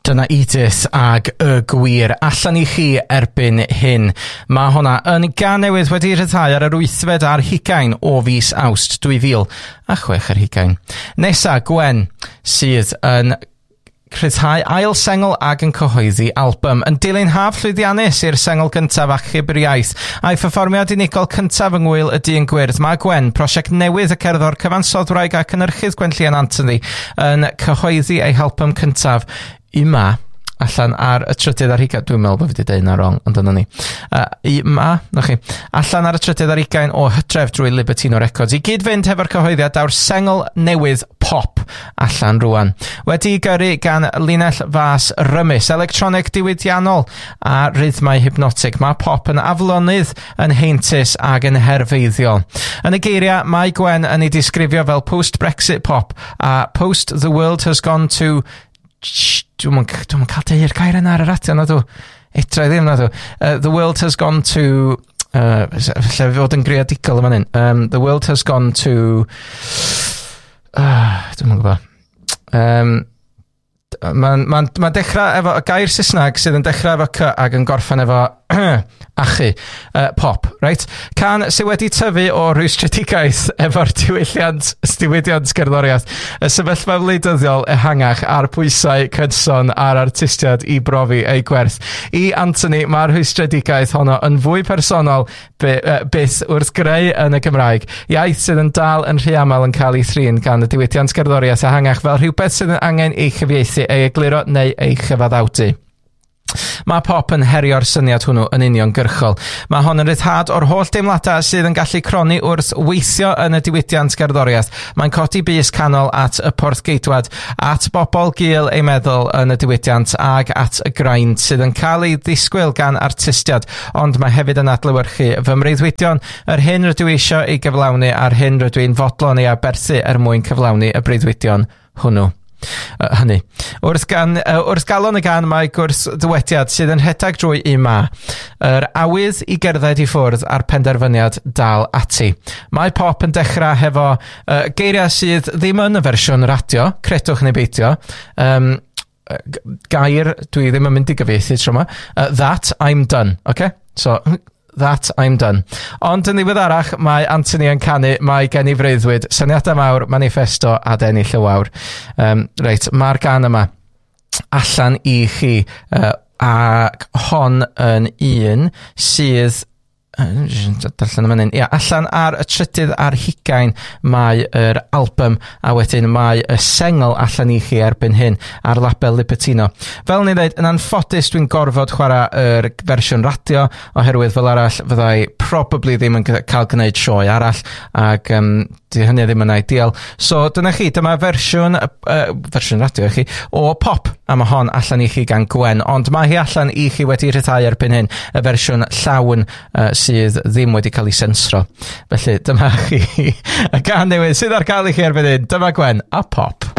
Dyna Edith ag y gwir allan I chi erbyn hyn. Mae hwnna yn gan newydd wedi rhyddhau ar yr 8fed ar 20 o fis Awst 2006 ar 20. Nesa, Gwen, sydd yn rhyddhau ail sengl ag yn cyhoeddi album yn dilyn haf llwyddiannus i'r sengl gyntaf achub yr iaith a'i pherfformiad unigol cyntaf yng ngwyl y dyn gwyrdd. Mae Gwen, prosiect newydd y cerddor cyfansoddwraig a cynhyrchydd Gwenllian Anthony yn cyhoeddi ei album cyntaf Yma allan ar y trydydd ar 20. Dwi'n meddwl bod fi wedi deud na wrong, ond dyna ni. Yma, chi. Allan ar y trydydd ar 20 o Hydref drwy Libertino Records. I gyd fynd hefo'r cyhoeddiad awr sengl newydd pop allan rwan. Wedi gyrru gan linell fas rymus, electronic diwydiannol a rhythmau hypnotic. Mae pop yn aflonydd, yn heintus ag yn herfeiddiol. Yn y geiriau, mae Gwen yn ei disgrifio fel post-Brexit pop a post the world has gone to... Dwi'n cael deir gair yna ar y radio na dw. Etra ddim na dw. The world has gone to... lle fod yn greadigol yma hyn. The world has gone to... dwi'n gwybod. Mae'n dechrau efo gair Saesneg sydd yn dechrau efo C ac yn gorffen efo achu, pop, right? Can sydd wedi tyfu o rwystredigaeth efo'r diwydiant gerddoriaeth, y sefyllfa wleidyddiol ehangach a'r pwysau cynson a'r artistiad I brofi ei gwerth. I Anthony, mae'r rwystredigaeth honno yn fwy personol byth wrth greu yn y Gymraeg. Iaith sydd yn dal yn rhy aml yn cael ei thrin gan y diwydiant gerddoriaeth ehangach fel rhywbeth sydd yn angen ei chyfieithu, ei egluro neu ei chyfaddawdu. Mae pop yn herio'r syniad hwnnw yn uniongyrchol. Mae hon yn ryddhad o'r holl deimladau sydd yn gallu croni wrth weithio yn y diwydiant gerddoriaeth. Mae'n codi bys canol at y porthgeidwad, at bobl gul ei meddwl yn y diwydiant ag at y graint sydd yn cael ei ddisgwyl gan artistiad, ond mae hefyd yn adlewyrchu fy mreiddwydion, yr hyn rydw I eisiau ei gyflawni a'r hyn rydw I'n fodlon ei aberthu mwyn cyflawni y breuddwydion hwnnw. Hynny. Wrth galon y gan mae gwrs dywediad sydd yn rhedag drwy Yma. Yr awydd I gerdded I ffwrdd a'r penderfyniad dal ati. Mae pop yn dechrau hefo geiriau sydd ddim yn y fersiwn radio, credwch neu beidio. Gair, dwi ddim yn mynd I gyfieithu tro yma. That I'm done, okay? So... That I'm done. Ond yn ddiweddarach, mae Anthony yn canu, mae gen I freuddwyd, syniadau mawr, manifesto a denu llywawr. Reit, mae'r gan yma allan I chi, ac hon yn un sydd... darllen yma hyn. Ia, allan ar y trydydd ar 20 mae yr album a wedyn mae y sengl allan I chi erbyn hyn ar label Libertino. Fel ni'n dweud, yn anffodus dwi'n gorfod chwarae yr fersiwn radio oherwydd fel arall fyddai probably ddim yn cael gwneud sioe arall ac di hynny ddim yn ideal. So dyna chi, dyma fersiwn radio chi o pop a mae hon allan I chi gan Gwen, ond mae hi allan I chi wedi rhyddhau erbyn hyn y fersiwn llawn sydd ddim wedi cael ei sensro. Felly dyma chi y gan newydd sydd ar gael I chi erbyn hyn. Dyma Gwen a pop.